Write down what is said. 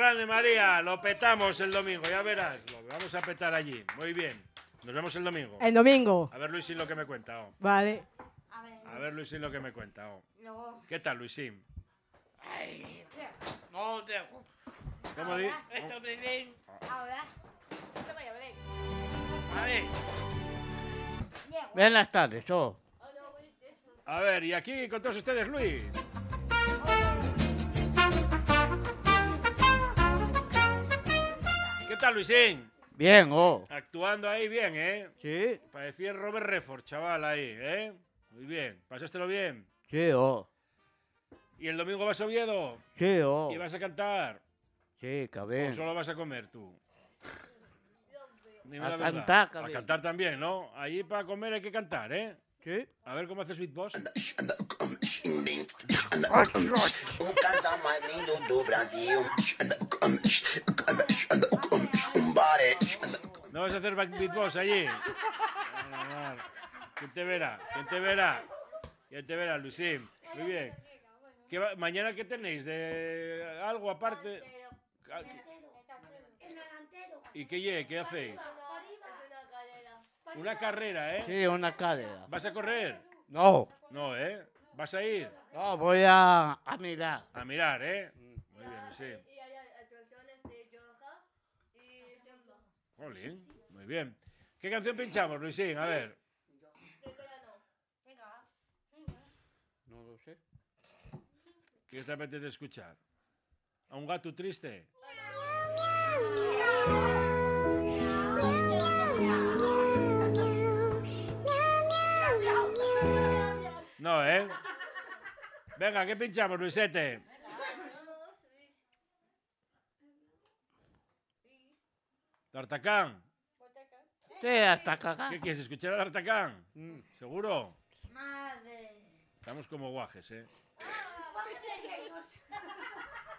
grande, María. Lo petamos el domingo, ya verás. Lo vamos a petar allí. Muy bien. Nos vemos el domingo. El domingo. A ver, Luisín, lo que me cuenta. Oh. Vale. A ver, Luisín, lo que me cuenta. Oh. Luego. ¿Qué tal, Luisín? Ay, no dejo. ¿Cómo di? Esto me ven. Ahora. No vaya a ver. A ver. Llego. Buenas tardes, oh. A ver, y aquí con todos ustedes, Luis. ¿Qué tal, Luisín? Bien, oh. Actuando ahí bien, ¿eh? Sí, Parecía Robert Redford, chaval, ahí, ¿eh? Muy bien. ¿Pasástelo bien? sí, oh. ¿Y el domingo vas a Oviedo? Sí, oh. ¿Y vas a cantar? Sí, ¿O cabrón. solo vas a comer tú? Dime A la verdad. cantar, A cabrón. cantar también, ¿no? Allí para comer hay que cantar, ¿eh? Sí. A ver cómo haces beatbox. O casal mais lindo do Brasil. ¿No vas a hacer beatbox allí? Ah, ¿quién te verá? ¿Quién te verá? ¿Quién te verá, Luisín? Muy bien. ¿Mañana qué tenéis? ¿De algo aparte? ¿Y qué hacéis? Una carrera, ¿eh? Sí, una cadera. ¿Vas a correr? No. No, ¿eh? ¿Vas a ir? No, voy a mirar. A mirar, ¿eh? Muy bien, Luisín. Jolín, muy bien. ¿Qué canción pinchamos, Luisín? A ver. No lo sé. ¿Qué te apetece escuchar? ¿A un gato triste? No, ¿eh? Venga, ¿qué pinchamos, Luisete? ¿D'Artacán? Sí, hasta cagar. ¿Qué quieres, escuchar a D'Artacán? ¿Seguro? Madre. Estamos como guajes, ¿eh?